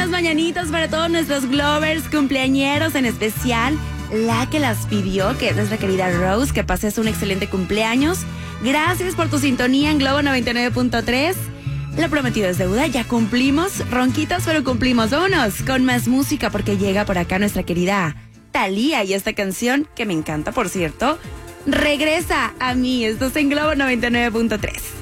buenas mañanitas para todos nuestros Glovers cumpleañeros, en especial la que las pidió, que es nuestra querida Rose. Que pases un excelente cumpleaños. Gracias por tu sintonía en Globo 99.3. Lo prometido es deuda, ya cumplimos. Ronquitas, pero cumplimos. Vámonos con más música, porque llega por acá nuestra querida Thalía y esta canción, que me encanta, por cierto, Regresa a mí. Esto es en Globo 99.3.